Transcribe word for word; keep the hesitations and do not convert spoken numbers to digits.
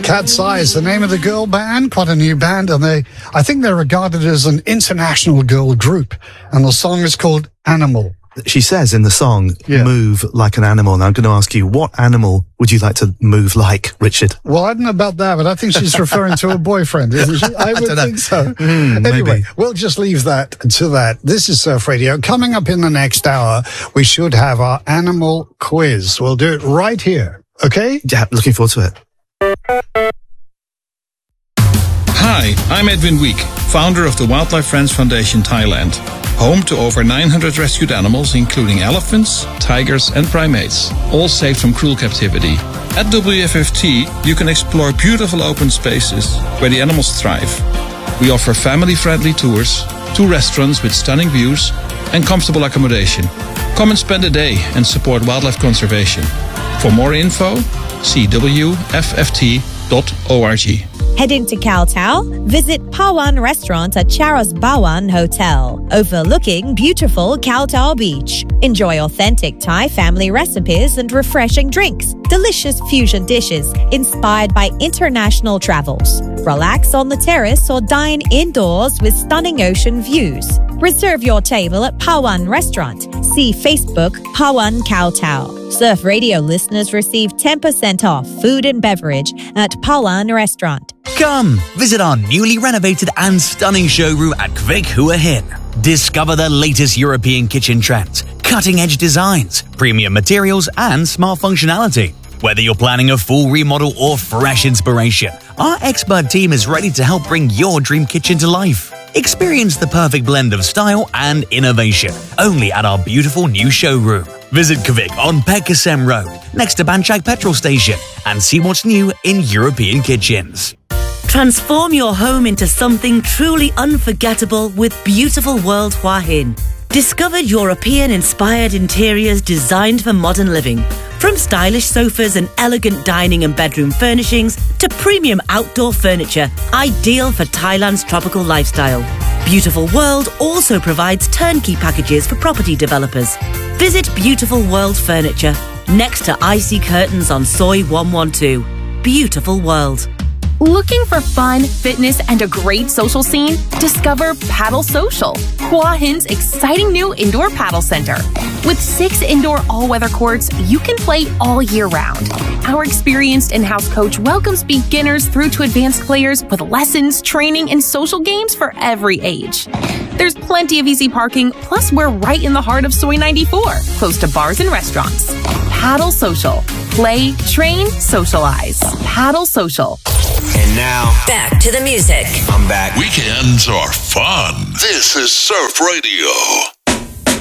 Cat's Eye is the name of the girl band, quite a new band, and they, I think they're regarded as an international girl group, and the song is called Animal. She says in the song, yeah. move like an animal. Now I'm going to ask you, what animal would you like to move like, Richard? Well, I don't know about that, but I think she's referring to a boyfriend, isn't she? I would I think so. Mm, anyway, maybe. we'll just leave that to that. This is Surf Radio. Coming up in the next hour, we should have our animal quiz. We'll do it right here. Okay? Yeah, looking forward to it. Hi, I'm Edwin Week, founder of the Wildlife Friends Foundation Thailand, home to over nine hundred rescued animals, including elephants, tigers, and primates, all saved from cruel captivity. At W F F T, you can explore beautiful open spaces where the animals thrive. We offer family-friendly tours, two restaurants with stunning views, and comfortable accommodation. Come and spend a day and support wildlife conservation. For more info, see w f f t dot org. Heading to Khao Tao? Visit Pawan Restaurant at Charos Bawan Hotel, overlooking beautiful Khao Tao Beach. Enjoy authentic Thai family recipes and refreshing drinks, delicious fusion dishes inspired by international travels. Relax on the terrace or dine indoors with stunning ocean views. Reserve your table at Pawan Restaurant. See Facebook Pawan Khao Tao. Surf Radio listeners receive ten percent off food and beverage at Pawan Restaurant. Come, visit our newly renovated and stunning showroom at Kvik Hua Hin. Discover the latest European kitchen trends, cutting-edge designs, premium materials, and smart functionality. Whether you're planning a full remodel or fresh inspiration, our expert team is ready to help bring your dream kitchen to life. Experience the perfect blend of style and innovation, only at our beautiful new showroom. Visit Kvik on Pekasem Road, next to Banchak Petrol Station, and see what's new in European kitchens. Transform your home into something truly unforgettable with Beautiful World Hua Hin. Discover European-inspired interiors designed for modern living. From stylish sofas and elegant dining and bedroom furnishings to premium outdoor furniture, ideal for Thailand's tropical lifestyle. Beautiful World also provides turnkey packages for property developers. Visit Beautiful World Furniture, next to Icy Curtains on Soi one one two. Beautiful World. Looking for fun, fitness, and a great social scene? Discover Paddle Social, Hua Hin's exciting new indoor paddle center. With six indoor all-weather courts, you can play all year round. Our experienced in-house coach welcomes beginners through to advanced players with lessons, training, and social games for every age. There's plenty of easy parking, plus we're right in the heart of Soi ninety-four, close to bars and restaurants. Paddle Social. Play, train, socialize. Paddle Social. And now, back to the music. I'm back. Weekends are fun. This is Surf Radio.